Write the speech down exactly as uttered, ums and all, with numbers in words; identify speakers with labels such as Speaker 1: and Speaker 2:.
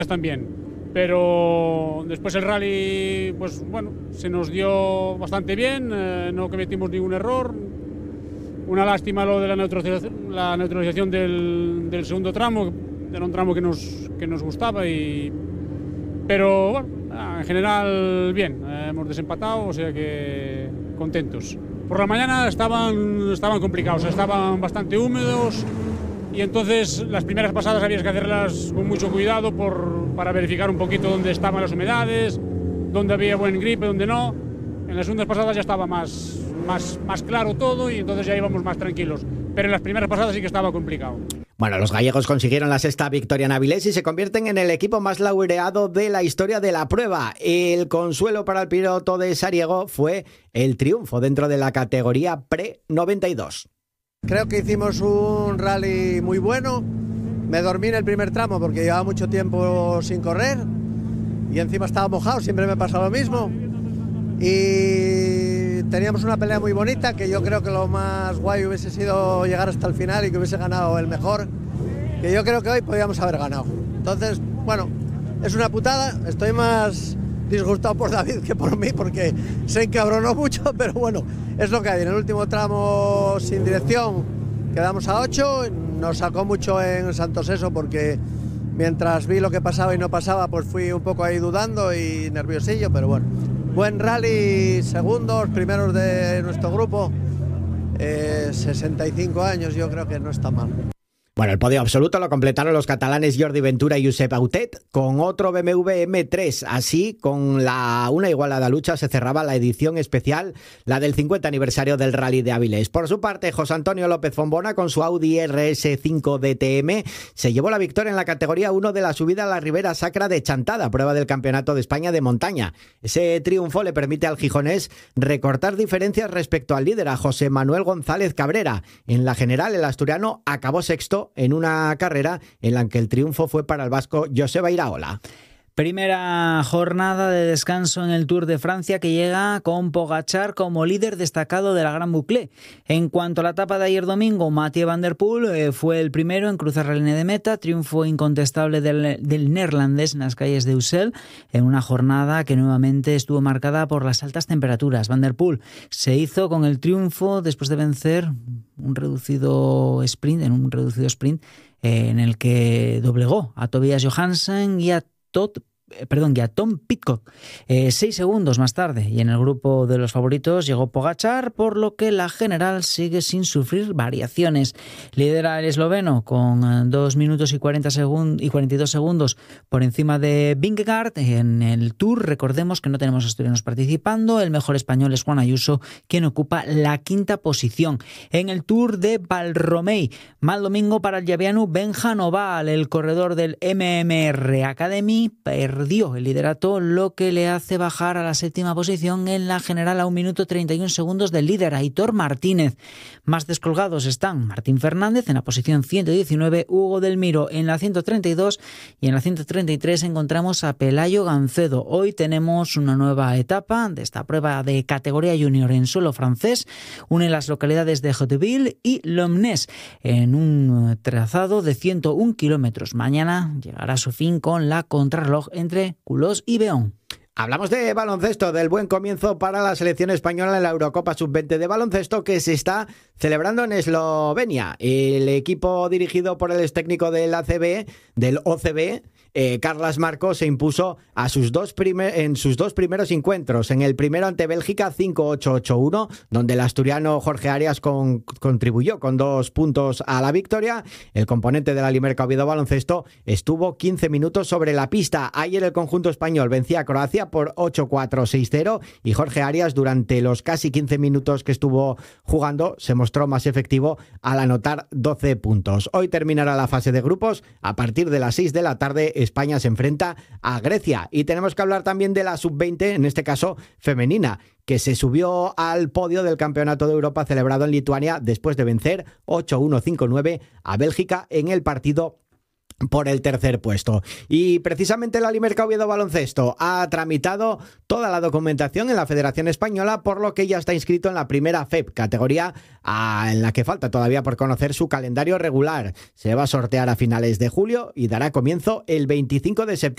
Speaker 1: Están bien, pero después el rally, pues bueno, se nos dio bastante bien, eh, no cometimos ningún error. Una lástima lo de la neutralización, la neutralización del, del segundo tramo, era un tramo que nos, que nos gustaba, y, pero bueno, en general bien, eh, hemos desempatado, o sea que contentos. Por la mañana estaban, estaban complicados, estaban bastante húmedos, y entonces las primeras pasadas había que hacerlas con mucho cuidado por, para verificar un poquito dónde estaban las humedades, dónde había buen grip, dónde no. En las segundas pasadas ya estaba más, más, más claro todo, y entonces ya íbamos más tranquilos, pero en las primeras pasadas sí que estaba complicado.
Speaker 2: Bueno, los gallegos consiguieron la sexta victoria en Avilés y se convierten en el equipo más laureado de la historia de la prueba. El consuelo para el piloto de Sariego fue el triunfo dentro de la categoría pre noventa y dos.
Speaker 3: Creo que hicimos un rally muy bueno. Me dormí en el primer tramo porque llevaba mucho tiempo sin correr y encima estaba mojado, siempre me pasa lo mismo. Y teníamos una pelea muy bonita, que yo creo que lo más guay hubiese sido llegar hasta el final y que hubiese ganado el mejor, que yo creo que hoy podíamos haber ganado. Entonces, bueno, es una putada. Estoy más disgustado por David que por mí, porque se encabronó mucho, pero bueno, es lo que hay. En el último tramo sin dirección quedamos a ocho, nos sacó mucho en Santo Seso porque mientras vi lo que pasaba y no pasaba, pues fui un poco ahí dudando y nerviosillo, pero bueno, buen rally, segundos, primeros de nuestro grupo, eh, sesenta y cinco años, yo creo que no está mal.
Speaker 2: Bueno, el podio absoluto lo completaron los catalanes Jordi Ventura y Josep Autet con otro B M W M tres. Así, con la una igualada lucha, se cerraba la edición especial, la del cincuenta aniversario del Rally de Avilés. Por su parte, José Antonio López Fombona, con su Audi R S cinco D T M, se llevó la victoria en la categoría uno de la subida a la Ribera Sacra de Chantada, prueba del Campeonato de España de montaña. Ese triunfo le permite al gijonés recortar diferencias respecto al líder, a José Manuel González Cabrera. En la general, el asturiano acabó sexto en una carrera en la que el triunfo fue para el vasco Joseba Iraola.
Speaker 4: Primera jornada de descanso en el Tour de Francia, que llega con Pogačar como líder destacado de la Gran Boucle. En cuanto a la etapa de ayer domingo, Mathieu van der Poel eh, fue el primero en cruzar la línea de meta, triunfo incontestable del, del neerlandés en las calles de Ussel, en una jornada que nuevamente estuvo marcada por las altas temperaturas. Van der Poel se hizo con el triunfo después de vencer un reducido sprint, en un reducido sprint eh, en el que doblegó a Tobias Johansen y a Todd, perdón, y a Tom Pidcock eh, seis segundos más tarde, y en el grupo de los favoritos llegó Pogačar, por lo que la general sigue sin sufrir variaciones. Lidera el esloveno con dos minutos y cuarenta segundos y cuarenta y dos segundos por encima de Vingegaard. En el Tour, recordemos que no tenemos asturianos participando, el mejor español es Juan Ayuso, quien ocupa la quinta posición. En el Tour de Valromey, mal domingo para el llaviano Benja Noval, el corredor del M M R Academy, perdió el liderato, lo que le hace bajar a la séptima posición en la general a un minuto treinta y un segundos del líder, Aitor Martínez. Más descolgados están Martín Fernández en la posición ciento diecinueve, Hugo del Miro en la ciento treinta y dos, y en la ciento treinta y tres encontramos a Pelayo Gancedo. Hoy tenemos una nueva etapa de esta prueba de categoría junior en suelo francés. Une las localidades de Hauteville y Lomnès en un trazado de ciento un kilómetros. Mañana llegará a su fin con la contrarreloj entre Culós y Beón.
Speaker 2: Hablamos de baloncesto, del buen comienzo para la selección española en la Eurocopa sub veinte de baloncesto, que se está celebrando en Eslovenia. El equipo dirigido por el ex técnico del A C B, del O C B, eh, Carles Marco, se impuso a sus dos primer, en sus dos primeros encuentros. En el primero ante Bélgica cinco ocho ocho uno, donde el asturiano Jorge Arias con, contribuyó con dos puntos a la victoria. El componente de la Limerca Oviedo Baloncesto estuvo quince minutos sobre la pista. Ayer el conjunto español vencía a Croacia por ocho cuatro seis cero, y Jorge Arias, durante los casi quince minutos que estuvo jugando, se mostró más efectivo al anotar doce puntos. Hoy terminará la fase de grupos. A partir de las seis de la tarde, España se enfrenta a Grecia. Y tenemos que hablar también de la sub veinte, en este caso femenina, que se subió al podio del Campeonato de Europa celebrado en Lituania después de vencer ocho uno cinco nueve a Bélgica en el partido por el tercer puesto. Y precisamente la Limerca Oviedo Baloncesto ha tramitado toda la documentación en la Federación Española, por lo que ya está inscrito en la primera F E P, categoría a, en la que falta todavía por conocer su calendario regular. Se va a sortear a finales de julio y dará comienzo el veinticinco de septiembre.